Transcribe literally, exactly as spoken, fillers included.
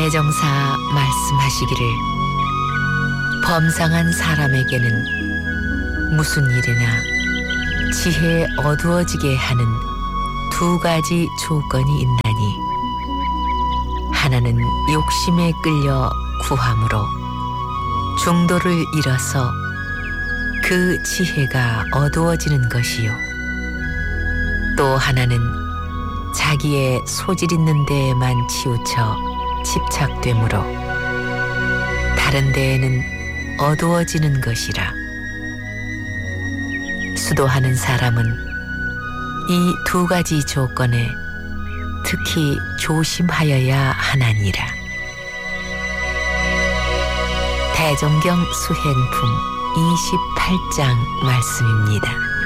대종사 말씀하시기를 범상한 사람에게는 무슨 일이나 지혜에 어두워지게 하는 두 가지 조건이 있나니 하나는 욕심에 끌려 구함으로 중도를 잃어서 그 지혜가 어두워지는 것이요 또 하나는 자기의 소질 있는 데에만 치우쳐 집착되므로 다른 데에는 어두워지는 것이라. 수도하는 사람은 이 두 가지 조건에 특히 조심하여야 하나니라. 대종경 수행품 이십팔 장 말씀입니다.